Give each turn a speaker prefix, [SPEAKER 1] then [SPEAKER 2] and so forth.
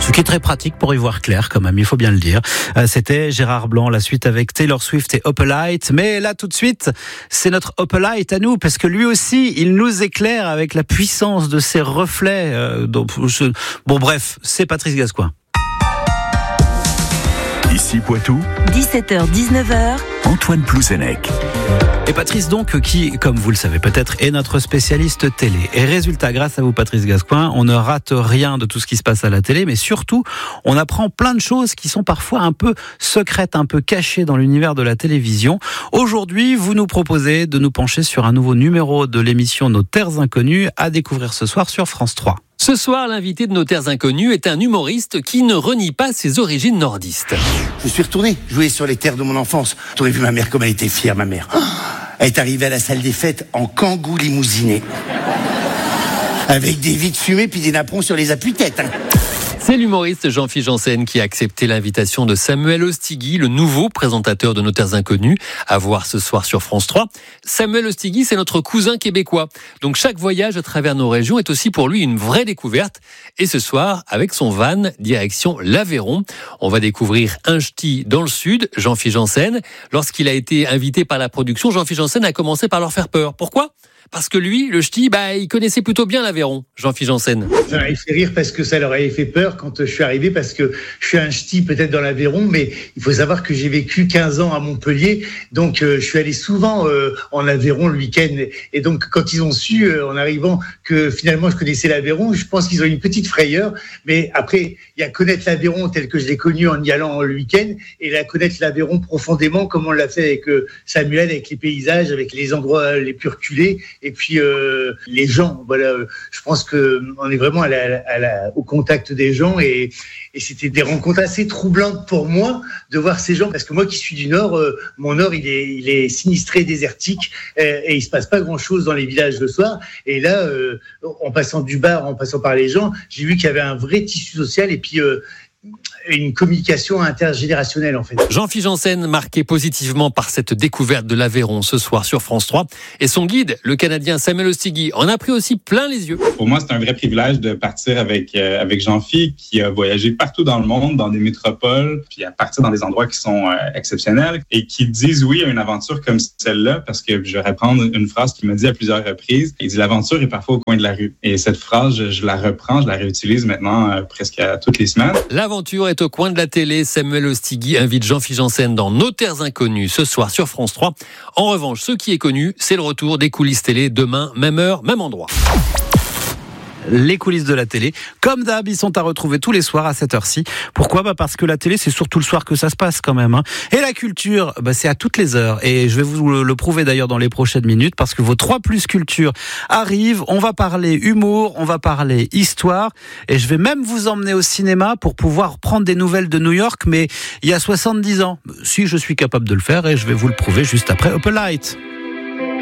[SPEAKER 1] Ce qui est très pratique pour y voir clair quand même, il faut bien le dire. C'était Gérard Blanc, la suite avec Taylor Swift et Opalite. Mais là tout de suite, c'est notre Opalite à nous, parce que lui aussi, il nous éclaire avec la puissance de ses reflets. Bon bref, c'est Patrice Gascoigne.
[SPEAKER 2] Ici Poitou,
[SPEAKER 3] 17h-19h,
[SPEAKER 2] Antoine Plouzenec.
[SPEAKER 1] Et Patrice donc, qui, comme vous le savez peut-être, est notre spécialiste télé. Et résultat, grâce à vous Patrice Gascoigne, on ne rate rien de tout ce qui se passe à la télé, mais surtout, on apprend plein de choses qui sont parfois un peu secrètes, un peu cachées dans l'univers de la télévision. Aujourd'hui, vous nous proposez de nous pencher sur un nouveau numéro de l'émission Nos Terres Inconnues, à découvrir ce soir sur France 3.
[SPEAKER 4] Ce soir, l'invité de Nos Terres Inconnues est un humoriste qui ne renie pas ses origines nordistes.
[SPEAKER 5] Je suis retourné jouer sur les terres de mon enfance. T'aurais vu ma mère comme elle était fière, ma mère. Elle est arrivée à la salle des fêtes en kangou limousiné. Avec des vides fumées puis des napperons sur les appuis-têtes.
[SPEAKER 4] C'est l'humoriste Jean-Philippe Janssen qui a accepté l'invitation de Samuel Ostigui, le nouveau présentateur de Nos Terres Inconnues, à voir ce soir sur France 3. Samuel Ostigui, c'est notre cousin québécois. Donc chaque voyage à travers nos régions est aussi pour lui une vraie découverte. Et ce soir, avec son van, direction l'Aveyron, on va découvrir un ch'ti dans le sud, Jean-Philippe Janssen. Lorsqu'il a été invité par la production, Jean-Philippe Janssen a commencé par leur faire peur. Pourquoi ? Parce que lui, le ch'ti, il connaissait plutôt bien l'Aveyron, Jean-Philippe Janssen.
[SPEAKER 6] Ça m'avait fait rire parce que ça leur avait fait peur quand je suis arrivé, parce que je suis un ch'ti peut-être dans l'Aveyron, mais il faut savoir que j'ai vécu 15 ans à Montpellier, donc je suis allé souvent en Aveyron le week-end. Et donc quand ils ont su, en arrivant, que finalement je connaissais l'Aveyron, je pense qu'ils ont eu une petite frayeur. Mais après, il y a connaître l'Aveyron tel que je l'ai connu en y allant le week-end, et là connaître l'Aveyron profondément, comme on l'a fait avec Samuel, avec les paysages, avec les endroits les plus reculés. Et puis les gens, voilà, je pense que on est vraiment au contact des gens, et c'était des rencontres assez troublantes pour moi de voir ces gens, parce que moi qui suis du Nord, mon Nord il est sinistré, désertique, et il se passe pas grand chose dans les villages le soir. Et là, en passant du bar, en passant par les gens, j'ai vu qu'il y avait un vrai tissu social, et puis une communication intergénérationnelle en fait.
[SPEAKER 4] Jean-Philippe Janssen, marqué positivement par cette découverte de l'Aveyron ce soir sur France 3. Et son guide, le Canadien Samuel Ostigui, en a pris aussi plein les yeux.
[SPEAKER 7] Pour moi, c'est un vrai privilège de partir avec Jean-Philippe, qui a voyagé partout dans le monde, dans des métropoles, puis à partir dans des endroits qui sont exceptionnels, et qui disent oui à une aventure comme celle-là, parce que je vais reprendre une phrase qu'il m'a dit à plusieurs reprises. Il dit « L'aventure est parfois au coin de la rue ». Et cette phrase, je la reprends, je la réutilise maintenant presque toutes les semaines.
[SPEAKER 4] L'aventure est au coin de la télé. Samuel Ostigui invite Jean-Philippe Janssen dans Nos Terres Inconnues ce soir sur France 3. En revanche, ce qui est connu, c'est le retour des coulisses télé demain, même heure, même endroit.
[SPEAKER 1] Les coulisses de la télé, comme d'hab, ils sont à retrouver tous les soirs à cette heure-ci. Pourquoi ? Parce que la télé, c'est surtout le soir que ça se passe quand même. Et la culture, c'est à toutes les heures. Et je vais vous le prouver d'ailleurs dans les prochaines minutes, parce que vos 3 plus culture arrivent. On va parler humour, on va parler histoire. Et je vais même vous emmener au cinéma pour pouvoir prendre des nouvelles de New York, mais il y a 70 ans. Si je suis capable de le faire, et je vais vous le prouver juste après Opalite.